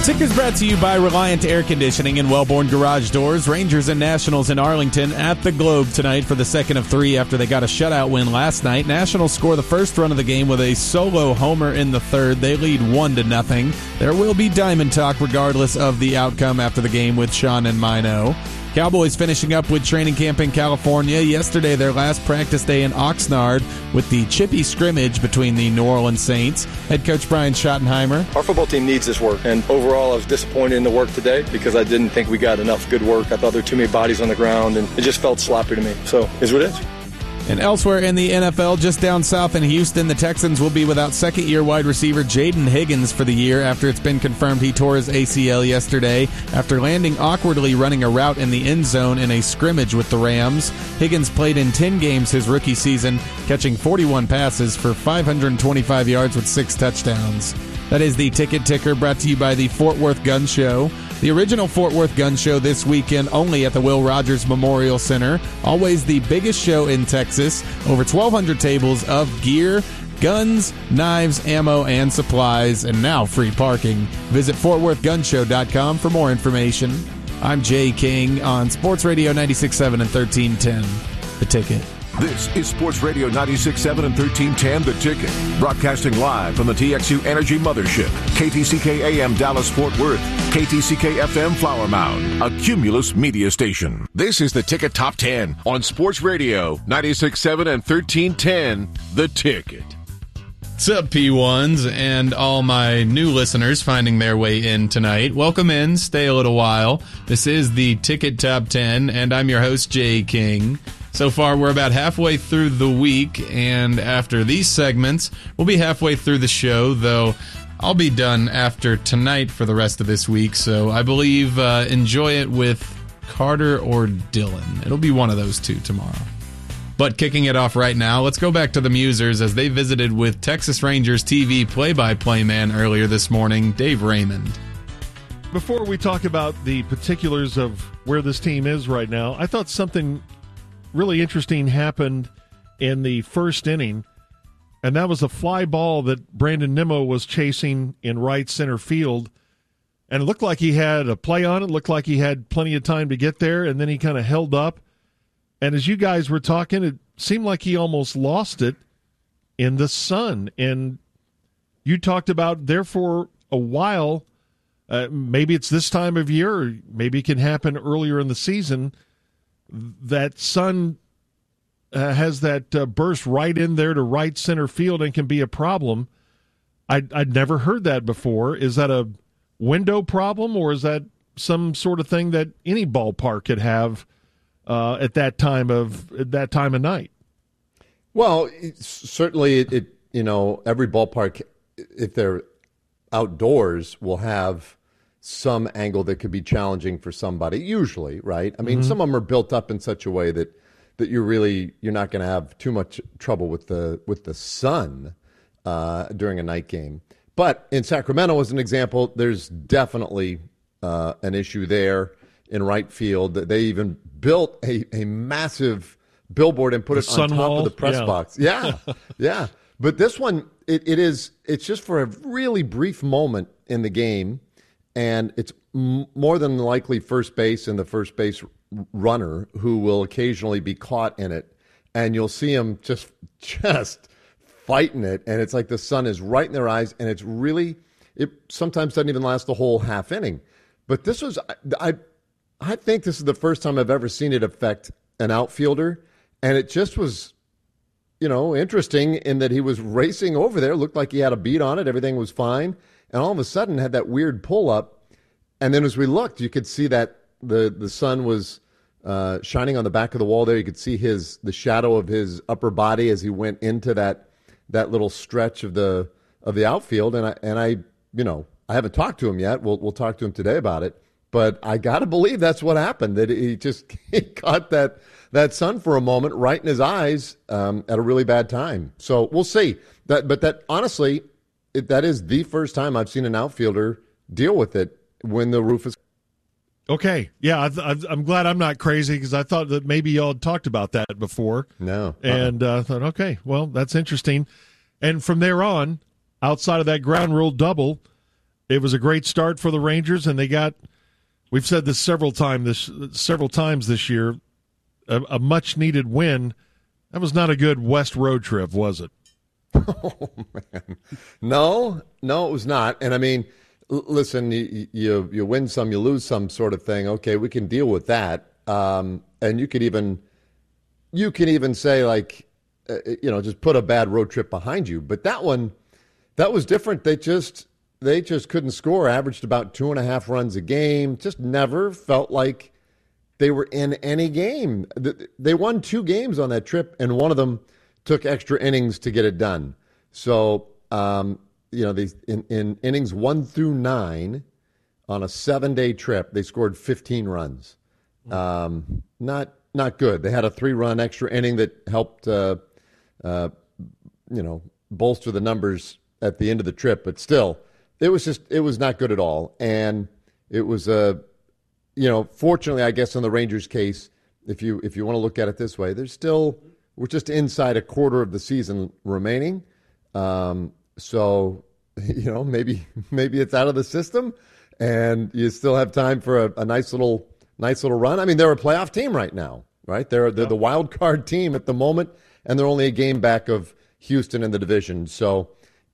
Tick is brought to you by Reliant Air Conditioning and Wellborn Garage Doors. Rangers and Nationals in Arlington at the Globe tonight for the second of three after they got a shutout win last night. Nationals score the first run of the game with a solo homer in the third. They lead 1-0. There will be diamond talk regardless of the outcome after the game with Sean and Mino. Cowboys finishing up with training camp in California. Yesterday, their last practice day in Oxnard with the chippy scrimmage between the New Orleans Saints. Head coach Brian Schottenheimer. Our football team needs this work, and overall I was disappointed in the work today because I didn't think we got enough good work. I thought there were too many bodies on the ground, and it just felt sloppy to me. So, here's what it is. And elsewhere in the NFL, just down south in Houston, the Texans will be without second-year wide receiver Jaden Higgins for the year after it's been confirmed he tore his ACL yesterday after landing awkwardly running a route in the end zone in a scrimmage with the Rams. Higgins played in 10 games his rookie season, catching 41 passes for 525 yards with 6 touchdowns. That is the Ticket Ticker, brought to you by the Fort Worth Gun Show. The original Fort Worth Gun Show this weekend only at the Will Rogers Memorial Center. Always the biggest show in Texas. Over 1,200 tables of gear, guns, knives, ammo, and supplies, and now free parking. Visit FortWorthGunShow.com for more information. I'm Jay King on Sports Radio 96.7 and 1310. The Ticket. This is Sports Radio 96.7 and 1310, The Ticket. Broadcasting live from the TXU Energy Mothership. KTCK AM Dallas Fort Worth. KTCK FM Flower Mound. A Cumulus media station. This is The Ticket Top 10 on Sports Radio 96.7 and 1310, The Ticket. What's up, P1s, and all my new listeners finding their way in tonight. Welcome in. Stay a little while. This is The Ticket Top 10, and I'm your host, Jay King. So far, we're about halfway through the week, and after these segments, we'll be halfway through the show, though I'll be done after tonight for the rest of this week, so I believe enjoy it with Carter or Dylan. It'll be one of those two tomorrow. But kicking it off right now, let's go back to the Musers as they visited with Texas Rangers TV play-by-play man earlier this morning, Dave Raymond. Before we talk about the particulars of where this team is right now, I thought something really interesting happened in the first inning, and that was a fly ball that Brandon Nimmo was chasing in right center field, and it looked like he had a play on it, looked like he had plenty of time to get there, and then he kind of held up, and as you guys were talking, it seemed like he almost lost it in the sun, and you talked about there for a while, maybe it's this time of year, or maybe it can happen earlier in the season, that sun has that burst right in there to right center field and can be a problem. I'd never heard that before. Is that a window problem, or is that some sort of thing that any ballpark could have at that time of night? Well, certainly it every ballpark, if they're outdoors, will have some angle that could be challenging for somebody, usually, right? I mean, some of them are built up in such a way that you're not going to have too much trouble with the sun during a night game. But in Sacramento, as an example, there's definitely an issue there in right field. They even built a massive billboard and put it on top of the press box. Yeah, yeah. But this one, it's just for a really brief moment in the game. And it's more than likely first base and the first base runner who will occasionally be caught in it. And you'll see him just fighting it. And it's like the sun is right in their eyes. And it sometimes doesn't even last the whole half inning. But this was, I think this is the first time I've ever seen it affect an outfielder. And it just was, interesting in that he was racing over there. Looked like he had a beat on it. Everything was fine. And all of a sudden had that weird pull-up. And then as we looked, you could see that the sun was shining on the back of the wall there. You could see the shadow of his upper body as he went into that little stretch of the outfield. And I haven't talked to him yet. We'll talk to him today about it. But I got to believe that's what happened, that he caught that sun for a moment right in his eyes at a really bad time. So we'll see. But honestly, that is the first time I've seen an outfielder deal with it when the roof is. Okay. Yeah, I'm glad I'm not crazy because I thought that maybe y'all had talked about that before. No. And I thought, okay, well, that's interesting. And from there on, outside of that ground rule double, It was a great start for the Rangers, and we've said this several times this year, a much-needed win. That was not a good West road trip, was it? Oh, man. No, it was not. And, I mean, listen, you win some, you lose some sort of thing. Okay, we can deal with that. And you can even say, like, just put a bad road trip behind you. But that was different. They just couldn't score, averaged about 2.5 runs a game, just never felt like they were in any game. They won 2 games on that trip, and one of them took extra innings to get it done. So, in innings 1 through 9 on a 7-day trip, they scored 15 runs. Not good. They had a 3-run extra inning that helped, bolster the numbers at the end of the trip, but still, it was not good at all. And it was fortunately, I guess in the Rangers' case, if you want to look at it this way, we're just inside a quarter of the season remaining. So, maybe it's out of the system, and you still have time for a nice little run. I mean, they're a playoff team right now, right? They're the wild card team at the moment, and they're only a game back of Houston in the division. So,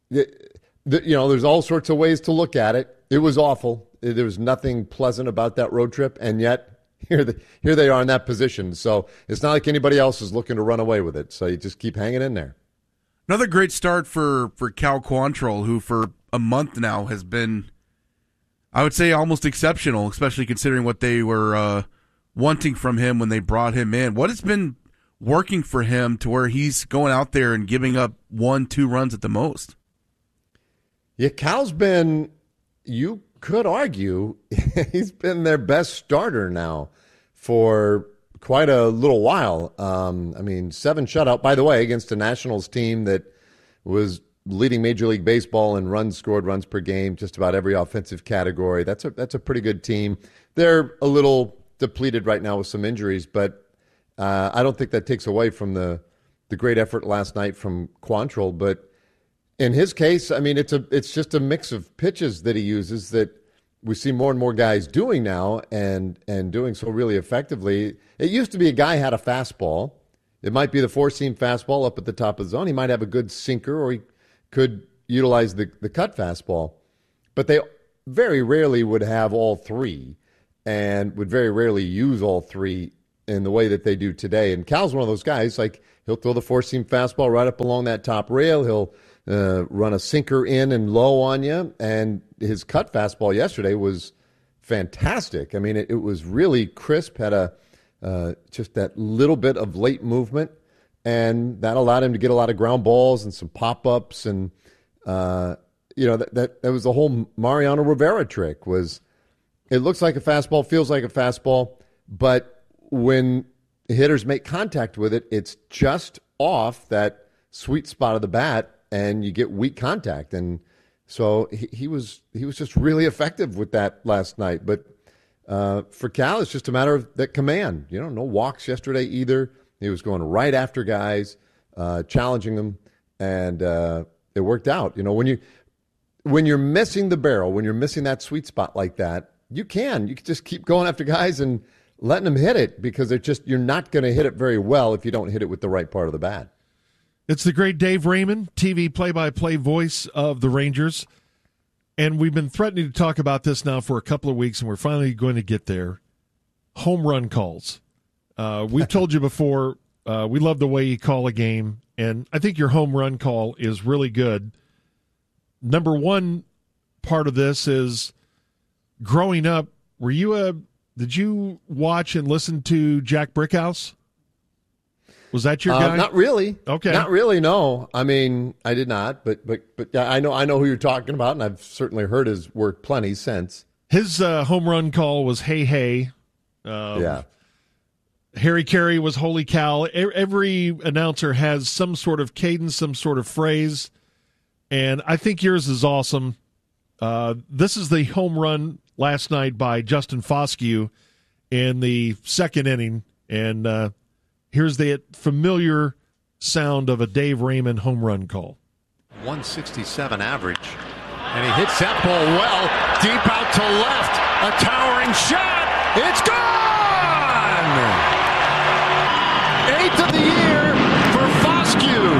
there's all sorts of ways to look at it. It was awful. There was nothing pleasant about that road trip, and yet here they are in that position. So it's not like anybody else is looking to run away with it. So you just keep hanging in there. Another great start for Cal Quantrill, who for a month now has been, I would say, almost exceptional, especially considering what they were wanting from him when they brought him in. What has been working for him to where he's going out there and giving up 1-2 runs at the most? Yeah, Cal's been, you could argue, he's been their best starter now for quite a little while. 7 shutout, by the way, against a Nationals team that was leading Major League Baseball in runs scored, runs per game, just about every offensive category. That's a pretty good team. They're a little depleted right now with some injuries, but I don't think that takes away from the great effort last night from Quantrill. But in his case, I mean, it's just a mix of pitches that he uses that we see more and more guys doing now, and doing so really effectively. It used to be a guy had a fastball. It might be the 4-seam fastball up at the top of the zone. He might have a good sinker, or he could utilize the cut fastball. But they very rarely would have all three, and would very rarely use all three in the way that they do today. And Cal's one of those guys, like, he'll throw the 4-seam fastball right up along that top rail. He'll run a sinker in and low on you, and his cut fastball yesterday was fantastic. I mean, it was really crisp, had just that little bit of late movement, and that allowed him to get a lot of ground balls and some pop-ups, and that was the whole Mariano Rivera trick. Was it looks like a fastball, feels like a fastball, but when hitters make contact with it, it's just off that sweet spot of the bat, and you get weak contact. And so he was just really effective with that last night. But for Cal, it's just a matter of that command. No walks yesterday either. He was going right after guys, challenging them, and it worked out. When you're missing the barrel, when you're missing that sweet spot like that, you can just keep going after guys and letting them hit it, because you're not going to hit it very well if you don't hit it with the right part of the bat. It's the great Dave Raymond, TV play-by-play voice of the Rangers. And we've been threatening to talk about this now for a couple of weeks, and we're finally going to get there. Home run calls. We've told you before, we love the way you call a game, and I think your home run call is really good. Number one part of this is, growing up, did you watch and listen to Jack Brickhouse? Was that your guy? Not really. Okay. Not really, no. I mean, I did not, but I know who you're talking about, and I've certainly heard his work plenty since. His home run call was "Hey Hey." Yeah. Harry Carey was "Holy Cow." Every announcer has some sort of cadence, some sort of phrase, and I think yours is awesome. This is the home run last night by Justin Foscue in the second inning, and here's the familiar sound of a Dave Raymond home run call. 167 average. And he hits that ball well, deep out to left. A towering shot. It's gone! 8th of the year for Foscue.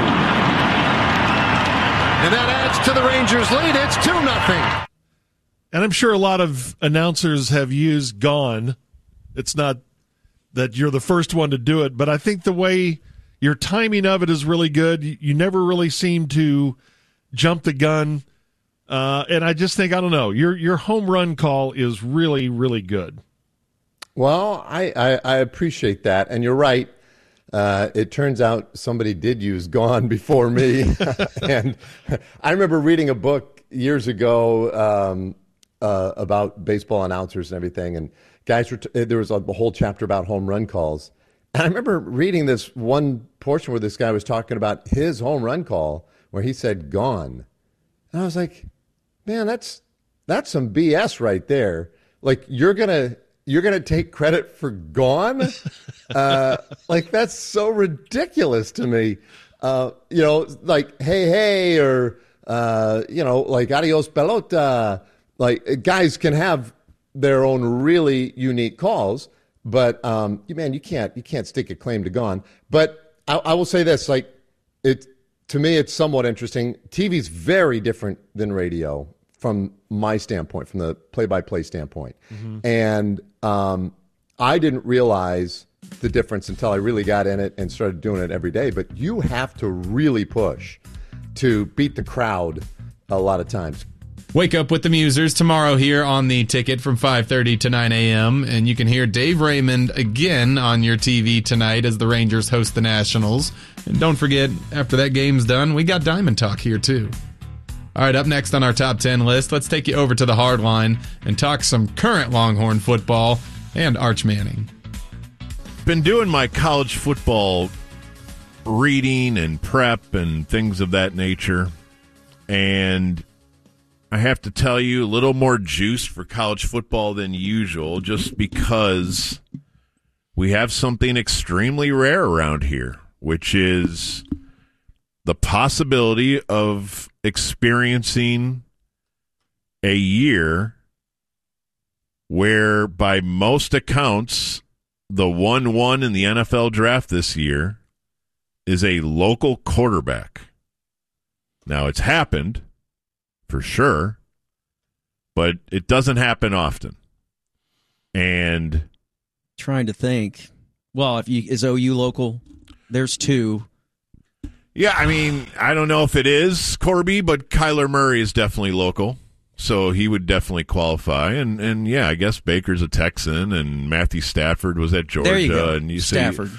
And that adds to the Rangers' lead. It's 2-0. And I'm sure a lot of announcers have used gone. It's not that you're the first one to do it, but I think the way your timing of it is really good. You never really seem to jump the gun. And I just think, I don't know, your home run call is really, really good. Well, I appreciate that. And you're right. It turns out somebody did use gone before me. And I remember reading a book years ago about baseball announcers and everything. And guys, there was a whole chapter about home run calls. And I remember reading this one portion where this guy was talking about his home run call where he said gone. And I was like, man, that's some BS right there. Like you're gonna take credit for gone? Like that's so ridiculous to me. Like hey, or like adios pelota. Like guys can have their own really unique calls, but you can't stick a claim to gone. But I will say this, like to me, it's somewhat interesting. TV's very different than radio from my standpoint, from the play-by-play standpoint. Mm-hmm. And I didn't realize the difference until I really got in it and started doing it every day. But you have to really push to beat the crowd a lot of times. Wake up with the Musers tomorrow here on The Ticket from 5:30 to 9 a.m. And you can hear Dave Raymond again on your TV tonight as the Rangers host the Nationals. And don't forget, after that game's done, we got Diamond Talk here too. All right, up next on our top 10 list, let's take you over to the hard line and talk some current Longhorn football and Arch Manning. Been doing my college football reading and prep and things of that nature. And I have to tell you, a little more juice for college football than usual, just because we have something extremely rare around here, which is the possibility of experiencing a year where, by most accounts, the 1-1 in the NFL draft this year is a local quarterback. Now, it's happened, for sure, but it doesn't happen often. And trying to think, well, is OU local? There's two. Yeah, I mean, I don't know if it is Corby, but Kyler Murray is definitely local, so he would definitely qualify. And yeah, I guess Baker's a Texan, and Matthew Stafford was at Georgia. There you go, and Stafford.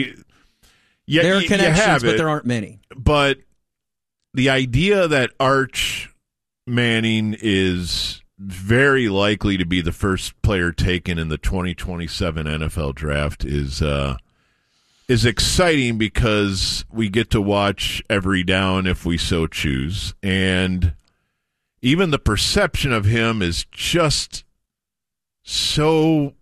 There are connections, but there aren't many. But the idea that Arch Manning is very likely to be the first player taken in the 2027 NFL draft is exciting, because we get to watch every down if we so choose. And even the perception of him is just so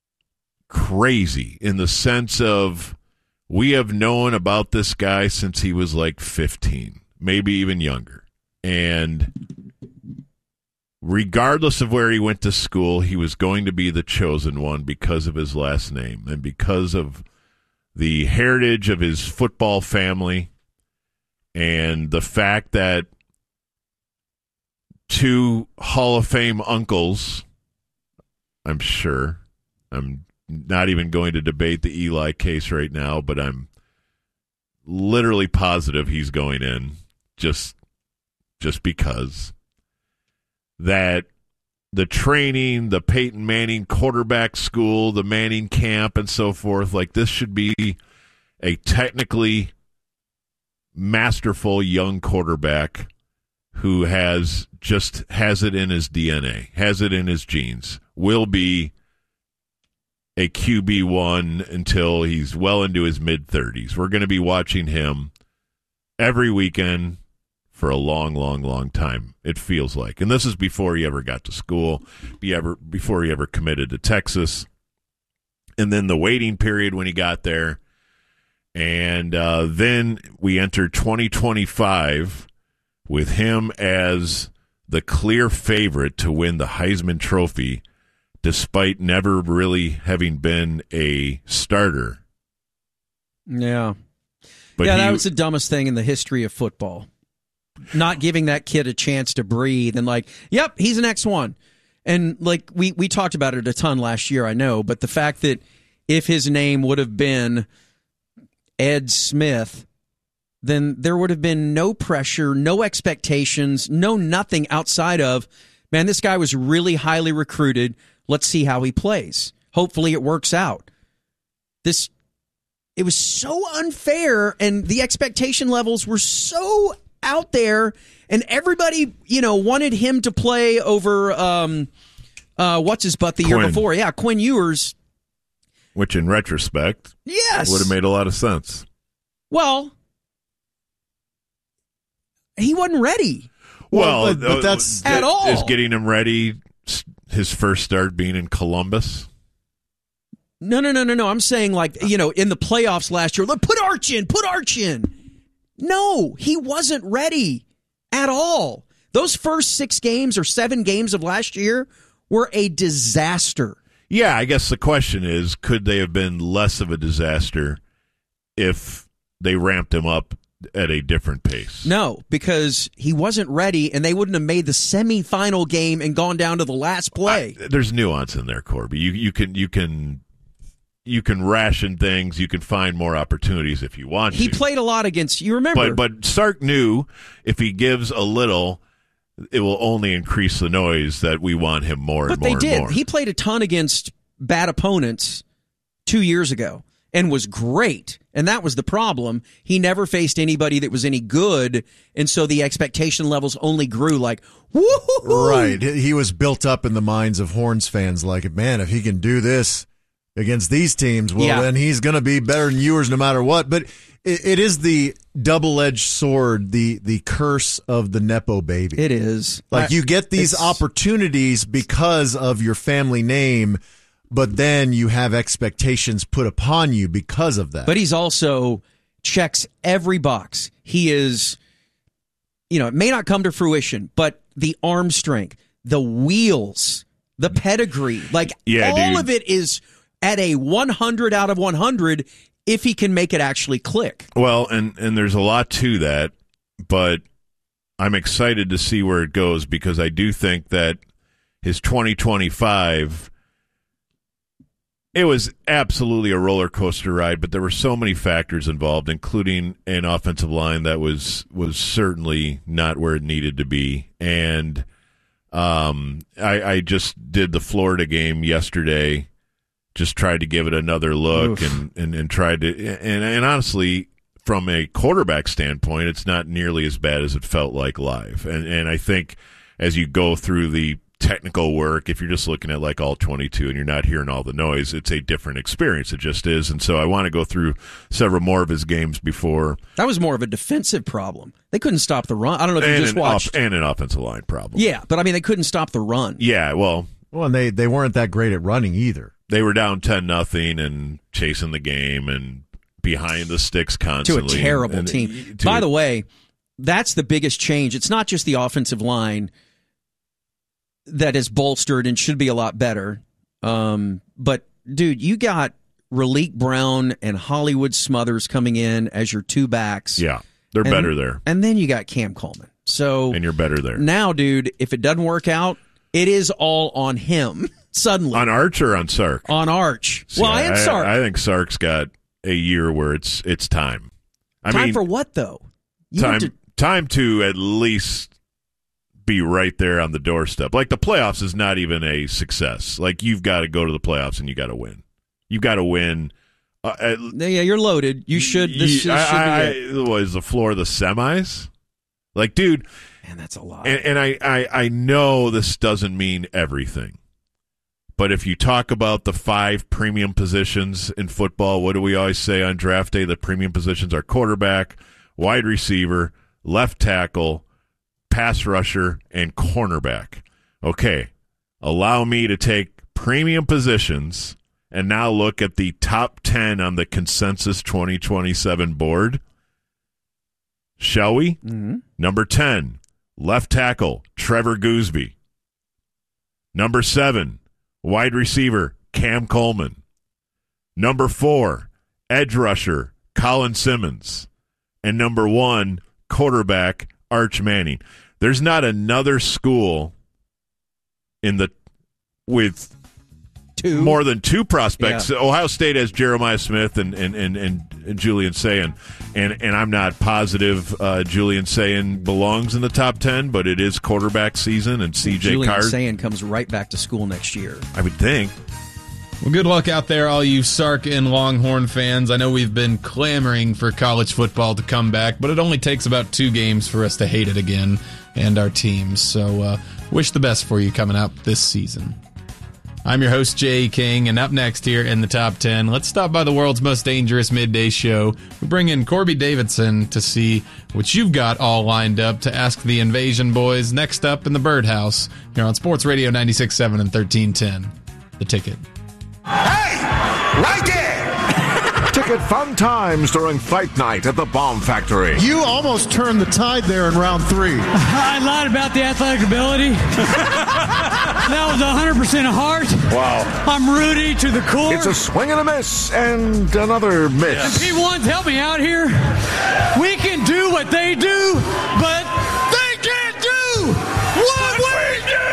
crazy, in the sense of we have known about this guy since he was like 15, maybe even younger. And regardless of where he went to school, he was going to be the chosen one because of his last name and because of the heritage of his football family, and the fact that two Hall of Fame uncles, I'm not even going to debate the Eli case right now, but I'm literally positive he's going in just because. That the training, the Peyton Manning quarterback school, the Manning camp, and so forth, like, this should be a technically masterful young quarterback who has it in his DNA, has it in his genes, will be a QB1 until he's well into his mid-30s. We're going to be watching him every weekend for a long, long, long time, it feels like. And this is before he ever got to school, before he ever committed to Texas. And then the waiting period when he got there. And then we enter 2025 with him as the clear favorite to win the Heisman Trophy, despite never really having been a starter. Yeah. But that was the dumbest thing in the history of football. Not giving that kid a chance to breathe and yep, he's the next one. And we talked about it a ton last year, I know, but the fact that if his name would have been Ed Smith, then there would have been no pressure, no expectations, no nothing outside of, man, this guy was really highly recruited. Let's see how he plays. Hopefully it works out. It was so unfair, and the expectation levels were so out there, and everybody, wanted him to play over what's his butt the year before. Yeah, Quinn Ewers. Which, in retrospect, yes, would have made a lot of sense. Well, he wasn't ready. Well, but that's at all. Is getting him ready his first start being in Columbus? No. I'm saying, in the playoffs last year, put Arch in. No, he wasn't ready at all. Those first 6 games or 7 games of last year were a disaster. Yeah, I guess the question is, could they have been less of a disaster if they ramped him up at a different pace? No, because he wasn't ready, and they wouldn't have made the semifinal game and gone down to the last play. There's nuance in there, Corby. You can ration things. You can find more opportunities if you want to. He played a lot against, you remember. But Sark knew if he gives a little, it will only increase the noise that we want him more and more and more. But they did. He played a ton against bad opponents 2 years ago and was great. And that was the problem. He never faced anybody that was any good, and so the expectation levels only grew woo-hoo-hoo! Right. He was built up in the minds of Horns fans man, if he can do this against these teams, then he's going to be better than Ewers no matter what. But it is the double-edged sword, the curse of the Nepo baby. It is. You get these opportunities because of your family name, but then you have expectations put upon you because of that. But he's also checks every box. He is, it may not come to fruition, but the arm strength, the wheels, the pedigree, all of it is at a 100 out of 100 if he can make it actually click. Well, and there's a lot to that, but I'm excited to see where it goes because I do think that his 2025, it was absolutely a roller coaster ride, but there were so many factors involved, including an offensive line that was certainly not where it needed to be. And I just did the Florida game yesterday. Just tried to give it another look and tried to and honestly, from a quarterback standpoint, it's not nearly as bad as it felt like live. And I think as you go through the technical work, if you're just looking at all 22 and you're not hearing all the noise, it's a different experience. It just is. And so I want to go through several more of his games before. That was more of a defensive problem. They couldn't stop the run. I don't know if you just watched. And an offensive line problem. Yeah, but they couldn't stop the run. Yeah, well, and they weren't that great at running either. They were down 10-0 and chasing the game and behind the sticks constantly. To a terrible team. By the way, that's the biggest change. It's not just the offensive line that is bolstered and should be a lot better. But, dude, you got Raleek Brown and Hollywood Smothers coming in as your 2 backs. Yeah, they're better there. And then you got Cam Coleman. And you're better there. Now, dude, if it doesn't work out, it is all on him. Suddenly. On Arch or on Sark? On Arch. See, and Sark. I think Sark's got a year where it's time. Time for what, though? Time to at least be right there on the doorstep. The playoffs is not even a success. You've got to go to the playoffs and you got to win. You've got to win. You're loaded. You should. This should be it. Was the floor of the semis? Dude. Man, that's a lot. And I know this doesn't mean everything. But if you talk about the 5 premium positions in football, what do we always say on draft day? The premium positions are quarterback, wide receiver, left tackle, pass rusher, and cornerback. Okay, allow me to take premium positions and now look at the top 10 on the consensus 2027 board. Shall we? Mm-hmm. Number 10, left tackle Trevor Gooseby. Number 7, wide receiver Cam Coleman. Number 4, edge rusher Colin Simmons. And number 1, quarterback Arch Manning. There's not another school with more than 2 prospects. Yeah. Ohio State has Jeremiah Smith and Julian Sayin. And I'm not positive Julian Sayin belongs in the top 10, but it is quarterback season, and CJ Carr. Julian Sayin comes right back to school next year. I would think. Well, good luck out there, all you Sark and Longhorn fans. I know we've been clamoring for college football to come back, but it only takes about 2 games for us to hate it again and our teams. So wish the best for you coming up this season. I'm your host, Jay King, and up next here in the Top 10, let's stop by the world's most dangerous midday show. We bring in Corby Davidson to see what you've got all lined up to ask the Invasion Boys next up in the Birdhouse here on Sports Radio 96.7 and 1310. The Ticket. Hey! Right there! Ticket fun times during fight night at the Bomb Factory. You almost turned the tide there in round 3. I lied about the athletic ability. That was 100% of heart. Wow. I'm Rudy to the core. It's a swing and a miss and another miss. The P1s help me out here. We can do what they do, but they can't do what we do!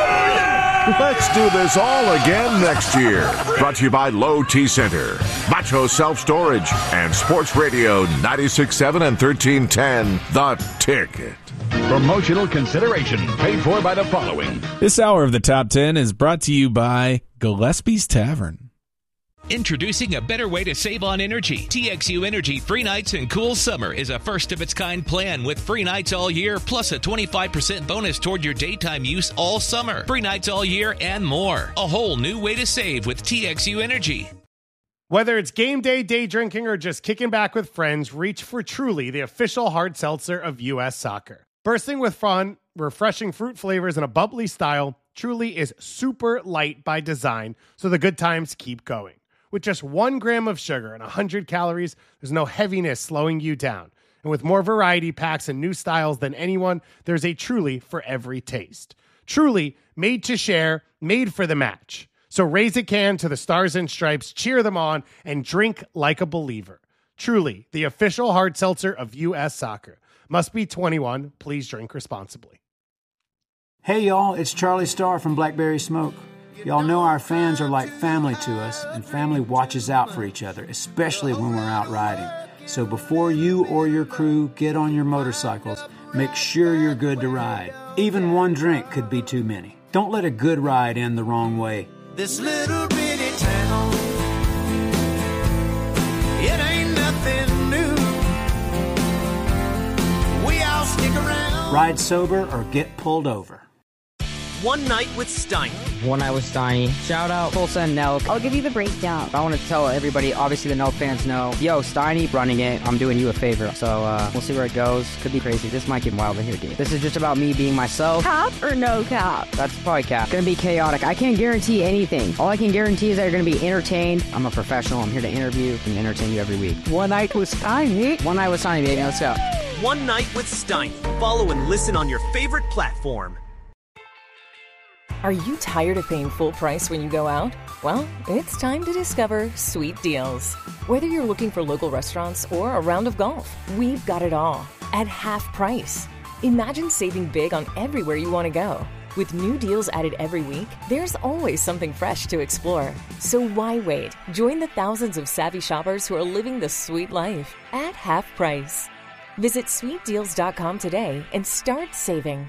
Let's do this all again next year. Brought to you by Low T Center, Macho Self Storage, and Sports Radio 96.7 and 1310. The Ticket. Promotional consideration paid for by the following. This hour of the Top 10 is brought to you by Gillespie's Tavern. Introducing a better way to save on energy. TXU Energy Free Nights and Cool Summer is a first-of-its-kind plan with free nights all year, plus a 25% bonus toward your daytime use all summer. Free nights all year and more. A whole new way to save with TXU Energy. Whether it's game day, day drinking, or just kicking back with friends, reach for Truly, the official hard seltzer of U.S. Soccer. Bursting with fun, refreshing fruit flavors, and a bubbly style, Truly is super light by design, so the good times keep going. With just 1 gram of sugar and 100 calories, there's no heaviness slowing you down. And with more variety packs and new styles than anyone, there's a Truly for every taste. Truly, made to share, made for the match. So raise a can to the Stars and Stripes, cheer them on, and drink like a believer. Truly, the official hard seltzer of U.S. Soccer. Must be 21. Please drink responsibly. Hey, y'all, it's Charlie Starr from Blackberry Smoke. Y'all know our fans are like family to us, and family watches out for each other, especially when we're out riding. So before you or your crew get on your motorcycles, make sure you're good to ride. Even 1 drink could be too many. Don't let a good ride end the wrong way. This little bitty town, it ain't nothing new. We all stick around. Ride sober or get pulled over. One Night with Steiny. One Night with Steiny. Shout out Tulsa and Nelk. I'll give you the breakdown. I want to tell everybody, obviously the Nelk fans know, yo, Steiny running it, I'm doing you a favor. So we'll see where it goes. Could be crazy. This might get wild in here, dude. This is just about me being myself. Cap or no cap? That's probably cap. Gonna be chaotic. I can't guarantee anything. All I can guarantee is that you're gonna be entertained. I'm a professional. I'm here to interview and entertain you every week. One Night with Steiny. One Night with Steiny, baby. Let's go. One Night with Steiny. Follow and listen on your favorite platform. Are you tired of paying full price when you go out? Well, it's time to discover Sweet Deals. Whether you're looking for local restaurants or a round of golf, we've got it all at half price. Imagine saving big on everywhere you want to go. With new deals added every week, there's always something fresh to explore. So why wait? Join the thousands of savvy shoppers who are living the sweet life at half price. Visit sweetdeals.com today and start saving.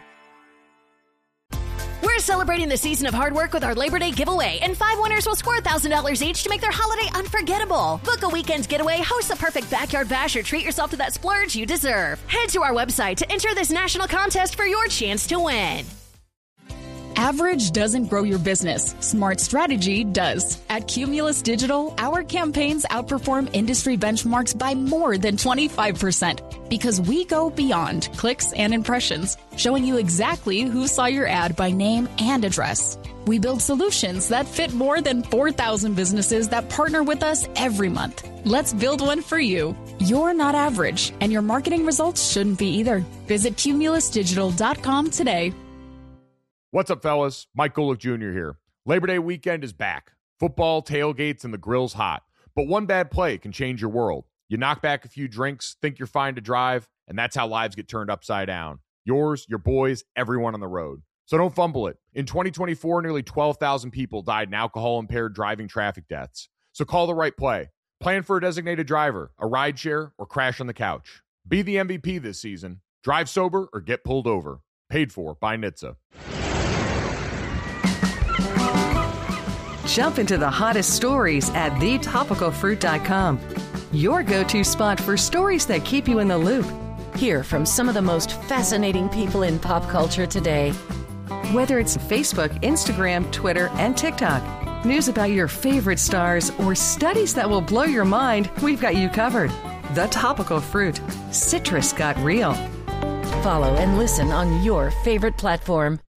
We're celebrating the season of hard work with our Labor Day giveaway, and 5 winners will score $1,000 each to make their holiday unforgettable. Book a weekend getaway, host the perfect backyard bash, or treat yourself to that splurge you deserve. Head to our website to enter this national contest for your chance to win. Average doesn't grow your business. Smart strategy does. At Cumulus Digital, our campaigns outperform industry benchmarks by more than 25% because we go beyond clicks and impressions, showing you exactly who saw your ad by name and address. We build solutions that fit more than 4,000 businesses that partner with us every month. Let's build one for you. You're not average, and your marketing results shouldn't be either. Visit cumulusdigital.com today. What's up, fellas? Mike Golick Jr. here. Labor Day weekend is back. Football, tailgates, and the grill's hot. But one bad play can change your world. You knock back a few drinks, think you're fine to drive, and that's how lives get turned upside down. Yours, your boys, everyone on the road. So don't fumble it. In 2024, nearly 12,000 people died in alcohol-impaired driving traffic deaths. So call the right play. Plan for a designated driver, a rideshare, or crash on the couch. Be the MVP this season. Drive sober or get pulled over. Paid for by NHTSA. Jump into the hottest stories at thetopicalfruit.com. Your go-to spot for stories that keep you in the loop. Hear from some of the most fascinating people in pop culture today. Whether it's Facebook, Instagram, Twitter, and TikTok, news about your favorite stars, or studies that will blow your mind, we've got you covered. The Topical Fruit. Citrus got real. Follow and listen on your favorite platform.